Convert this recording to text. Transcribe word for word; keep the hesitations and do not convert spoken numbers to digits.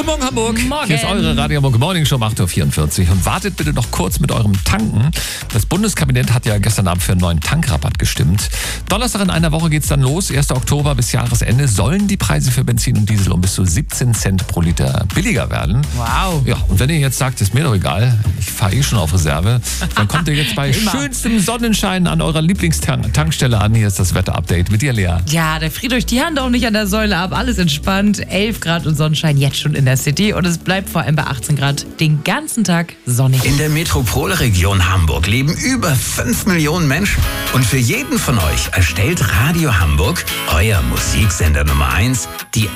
Guten Morgen, Hamburg. Morgen. Hier ist eure Radio Hamburg Morning Show um acht Uhr vierundvierzig. Und wartet bitte noch kurz mit eurem Tanken. Das Bundeskabinett hat ja gestern Abend für einen neuen Tankrabatt gestimmt. Donnerstag in einer Woche geht's dann los. erster Oktober bis Jahresende sollen die Preise für Benzin und Diesel um bis zu siebzehn Cent pro Liter billiger werden. Wow. Ja, und wenn ihr jetzt sagt, ist mir doch egal, ich fahre eh schon auf Reserve, dann kommt ihr jetzt bei schönstem Sonnenschein an eurer Lieblingstankstelle an. Hier ist das Wetter-Update mit dir, Lea. Ja, der friert euch die Hand auch nicht an der Säule ab. Alles entspannt. elf Grad und Sonnenschein jetzt schon in der City. Und es bleibt vor allem bei achtzehn Grad den ganzen Tag sonnig. In der Metropolregion Hamburg leben über fünf Millionen Menschen. Und für jeden von euch erstellt Radio Hamburg, euer Musiksender Nummer eins, die